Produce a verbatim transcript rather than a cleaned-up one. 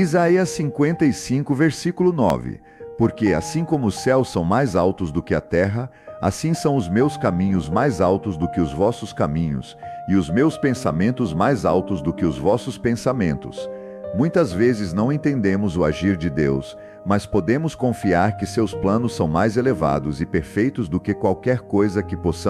Isaías cinquenta e cinco, versículo nove. Porque assim como os céus são mais altos do que a terra, assim são os meus caminhos mais altos do que os vossos caminhos, e os meus pensamentos mais altos do que os vossos pensamentos. Muitas vezes não entendemos o agir de Deus, mas podemos confiar que seus planos são mais elevados e perfeitos do que qualquer coisa que possamos